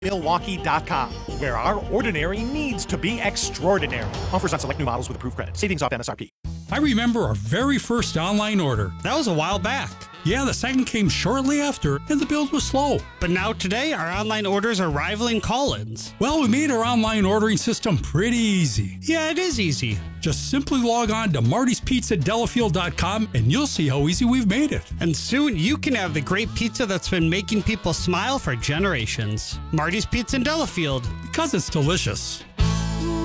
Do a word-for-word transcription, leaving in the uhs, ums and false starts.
Milwaukee dot com, where our ordinary needs to be extraordinary. Offers on select new models with approved credit. Savings off M S R P. I remember our very first online order. That was a while back. Yeah, the second came shortly after, and the build was slow. But now today, our online orders are rivaling call-ins. Well, we made our online ordering system pretty easy. Yeah, it is easy. Just simply log on to Marty's Pizza Delafield dot com, and you'll see how easy we've made it. And soon, you can have the great pizza that's been making people smile for generations. Marty's Pizza in Delafield. Because it's delicious.